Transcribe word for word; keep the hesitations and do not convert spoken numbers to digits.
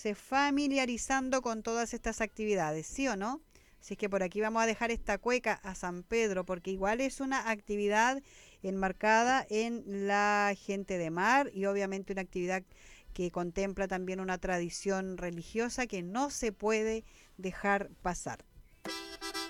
se familiarizando con todas estas actividades, ¿sí o no? Así que por aquí vamos a dejar esta cueca a San Pedro, porque igual es una actividad enmarcada en la gente de mar y obviamente una actividad que contempla también una tradición religiosa que no se puede dejar pasar.